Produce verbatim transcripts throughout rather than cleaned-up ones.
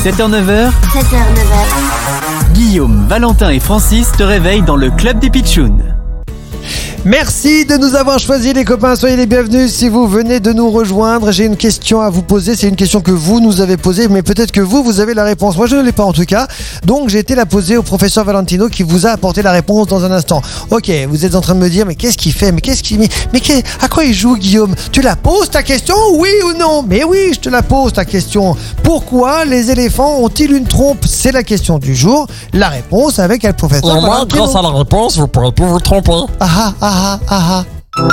sept heures neuf heures, sept heures neuf heures. Guillaume, Valentin et Francis te réveillent dans le club des Pitchouns. Merci de nous avoir choisis les copains, soyez les bienvenus si vous venez de nous rejoindre. J'ai une question à vous poser, c'est une question que vous nous avez posée, mais peut-être que vous, vous avez la réponse. Moi je ne l'ai pas en tout cas, donc j'ai été la poser au professeur Valentino qui vous a apporté la réponse dans un instant. Ok, vous êtes en train de me dire, mais qu'est-ce qu'il fait, mais qu'est-ce qu'il... Mais, mais qu'est- à quoi il joue Guillaume? Tu la poses ta question, oui ou non? Mais oui, je te la pose ta question. Pourquoi les éléphants ont-ils une trompe? C'est la question du jour, la réponse avec le professeur Et moi, Valentino. grâce à la réponse, vous pourrez plus vous tromper. Ah ah ah ah ah.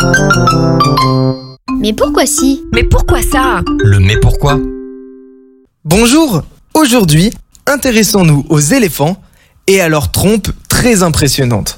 Mais pourquoi si? Mais pourquoi ça? Le mais pourquoi? Bonjour, aujourd'hui, intéressons-nous aux éléphants et à leur trompe très impressionnante.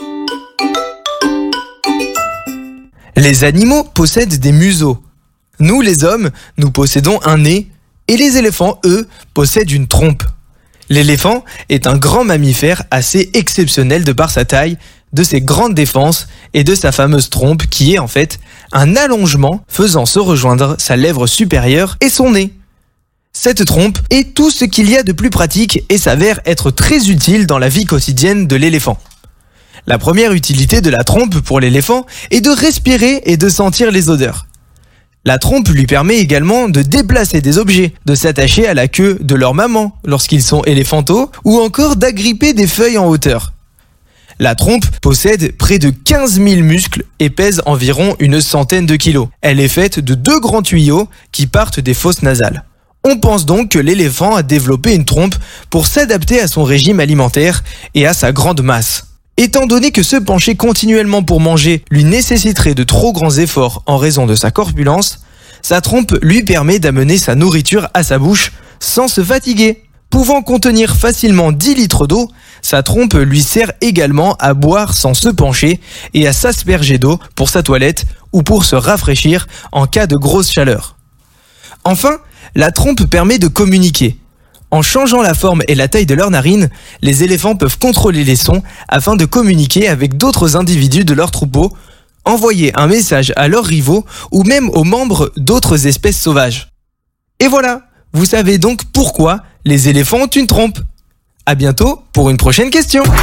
Les animaux possèdent des museaux. Nous, les hommes, nous possédons un nez et les éléphants, eux, possèdent une trompe. L'éléphant est un grand mammifère assez exceptionnel de par sa taille, de ses grandes défenses et de sa fameuse trompe qui est en fait un allongement faisant se rejoindre sa lèvre supérieure et son nez. Cette trompe est tout ce qu'il y a de plus pratique et s'avère être très utile dans la vie quotidienne de l'éléphant. La première utilité de la trompe pour l'éléphant est de respirer et de sentir les odeurs. La trompe lui permet également de déplacer des objets, de s'attacher à la queue de leur maman lorsqu'ils sont éléphantaux ou encore d'agripper des feuilles en hauteur. La trompe possède près de quinze mille muscles et pèse environ une centaine de kilos. Elle est faite de deux grands tuyaux qui partent des fosses nasales. On pense donc que l'éléphant a développé une trompe pour s'adapter à son régime alimentaire et à sa grande masse. Étant donné que se pencher continuellement pour manger lui nécessiterait de trop grands efforts en raison de sa corpulence, sa trompe lui permet d'amener sa nourriture à sa bouche sans se fatiguer. Pouvant contenir facilement dix litres d'eau, sa trompe lui sert également à boire sans se pencher et à s'asperger d'eau pour sa toilette ou pour se rafraîchir en cas de grosse chaleur. Enfin, la trompe permet de communiquer. En changeant la forme et la taille de leurs narines, les éléphants peuvent contrôler les sons afin de communiquer avec d'autres individus de leur troupeau, envoyer un message à leurs rivaux ou même aux membres d'autres espèces sauvages. Et voilà, vous savez donc pourquoi les éléphants ont une trompe. À bientôt pour une prochaine question.